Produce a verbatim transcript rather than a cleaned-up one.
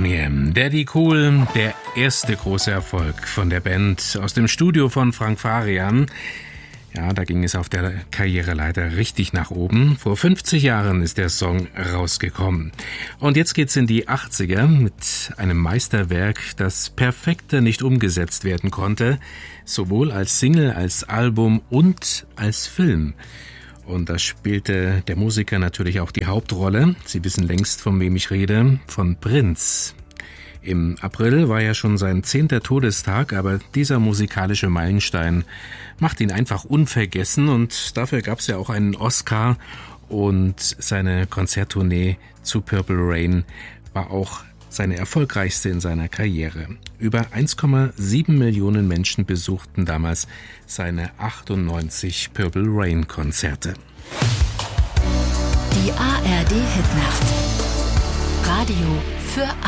mir. Daddy Cool, der erste große Erfolg von der Band aus dem Studio von Frank Farian. Ja, da ging es auf der Karriereleiter richtig nach oben. Vor fünfzig Jahren ist der Song rausgekommen. Und jetzt geht's in die achtziger mit einem Meisterwerk, das perfekter nicht umgesetzt werden konnte. Sowohl als Single, als Album und als Film. Und da spielte der Musiker natürlich auch die Hauptrolle. Sie wissen längst, von wem ich rede, von Prince. Im April war ja schon sein zehnter Todestag, aber dieser musikalische Meilenstein macht ihn einfach unvergessen und dafür gab es ja auch einen Oscar und seine Konzerttournee zu Purple Rain war auch seine erfolgreichste in seiner Karriere. Über eins Komma sieben Millionen Menschen besuchten damals seine achtundneunzig Purple Rain Konzerte. Die A R D Hitnacht. Radio für